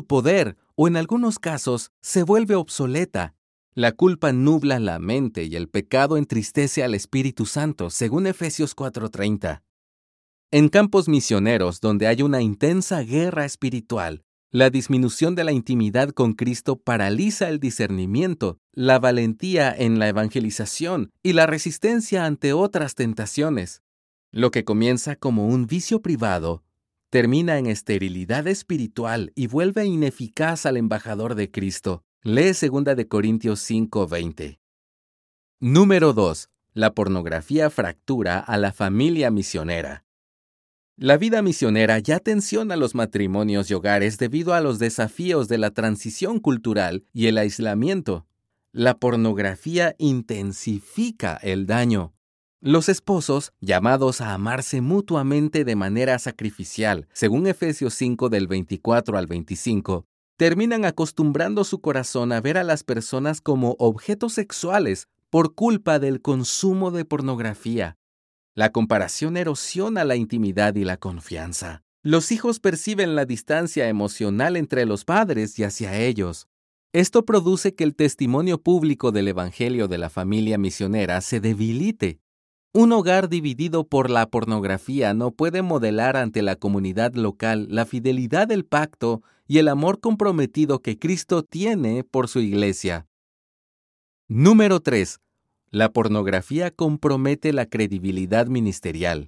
su poder o en algunos casos se vuelve obsoleta. La culpa nubla la mente y el pecado entristece al Espíritu Santo, según Efesios 4:30. En campos misioneros donde hay una intensa guerra espiritual, la disminución de la intimidad con Cristo paraliza el discernimiento, la valentía en la evangelización y la resistencia ante otras tentaciones. Lo que comienza como un vicio privado termina en esterilidad espiritual y vuelve ineficaz al embajador de Cristo. Lee 2 de Corintios 5:20. Número 2. La pornografía fractura a la familia misionera. La vida misionera ya tensiona los matrimonios y hogares debido a los desafíos de la transición cultural y el aislamiento. La pornografía intensifica el daño. Los esposos, llamados a amarse mutuamente de manera sacrificial, según Efesios 5 del 24 al 25, terminan acostumbrando su corazón a ver a las personas como objetos sexuales por culpa del consumo de pornografía. La comparación erosiona la intimidad y la confianza. Los hijos perciben la distancia emocional entre los padres y hacia ellos. Esto produce que el testimonio público del Evangelio de la familia misionera se debilite. Un hogar dividido por la pornografía no puede modelar ante la comunidad local la fidelidad del pacto y el amor comprometido que Cristo tiene por su iglesia. Número 3. La pornografía compromete la credibilidad ministerial.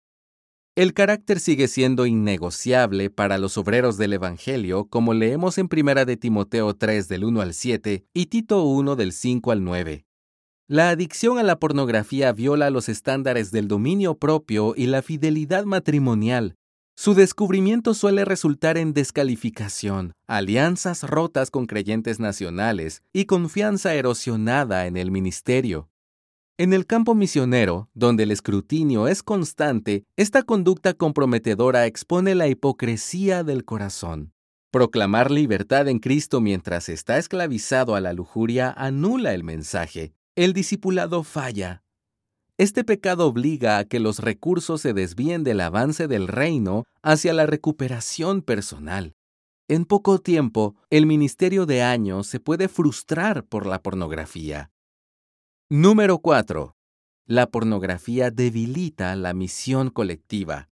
El carácter sigue siendo innegociable para los obreros del Evangelio, como leemos en 1 de Timoteo 3 del 1 al 7 y Tito 1 del 5 al 9. La adicción a la pornografía viola los estándares del dominio propio y la fidelidad matrimonial. Su descubrimiento suele resultar en descalificación, alianzas rotas con creyentes nacionales y confianza erosionada en el ministerio. En el campo misionero, donde el escrutinio es constante, esta conducta comprometedora expone la hipocresía del corazón. Proclamar libertad en Cristo mientras está esclavizado a la lujuria anula el mensaje. El discipulado falla. Este pecado obliga a que los recursos se desvíen del avance del reino hacia la recuperación personal. En poco tiempo, el ministerio de años se puede frustrar por la pornografía. Número 4. La pornografía debilita la misión colectiva.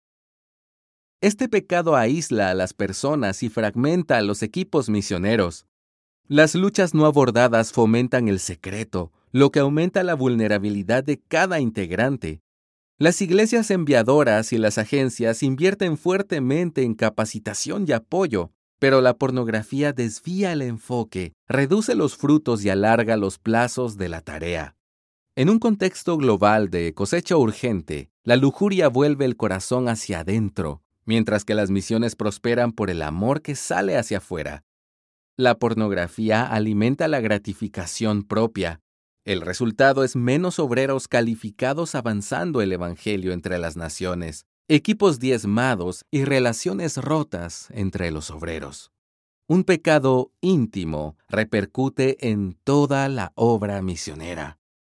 Este pecado aísla a las personas y fragmenta a los equipos misioneros. Las luchas no abordadas fomentan el secreto, lo que aumenta la vulnerabilidad de cada integrante. Las iglesias enviadoras y las agencias invierten fuertemente en capacitación y apoyo, pero la pornografía desvía el enfoque, reduce los frutos y alarga los plazos de la tarea. En un contexto global de cosecha urgente, la lujuria vuelve el corazón hacia adentro, mientras que las misiones prosperan por el amor que sale hacia afuera. La pornografía alimenta la gratificación propia. El resultado es menos obreros calificados avanzando el Evangelio entre las naciones, equipos diezmados y relaciones rotas entre los obreros. Un pecado íntimo repercute en toda la obra misionera.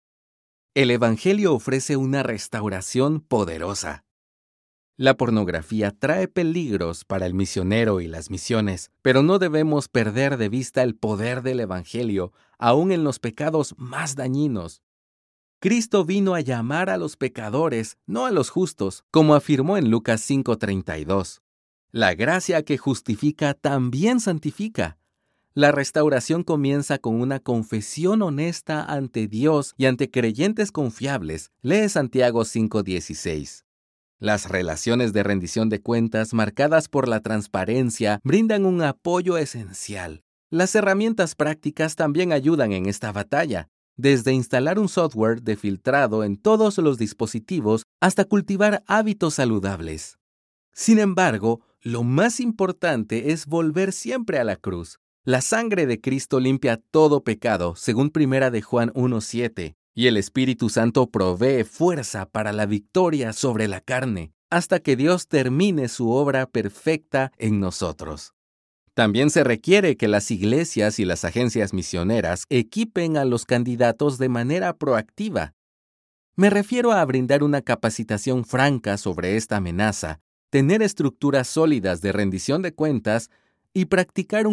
El Evangelio ofrece una restauración poderosa. La pornografía trae peligros para el misionero y las misiones, pero no debemos perder de vista el poder del Evangelio, aún en los pecados más dañinos. Cristo vino a llamar a los pecadores, no a los justos, como afirmó en Lucas 5:32. La gracia que justifica también santifica. La restauración comienza con una confesión honesta ante Dios y ante creyentes confiables. Lee Santiago 5:16. Las relaciones de rendición de cuentas marcadas por la transparencia brindan un apoyo esencial. Las herramientas prácticas también ayudan en esta batalla, desde instalar un software de filtrado en todos los dispositivos hasta cultivar hábitos saludables. Sin embargo, lo más importante es volver siempre a la cruz. La sangre de Cristo limpia todo pecado, según 1 de Juan 1:7, y el Espíritu Santo provee fuerza para la victoria sobre la carne, hasta que Dios termine su obra perfecta en nosotros. También se requiere que las iglesias y las agencias misioneras equipen a los candidatos de manera proactiva. Me refiero a brindar una capacitación franca sobre esta amenaza, tener estructuras sólidas de rendición de cuentas y practicar un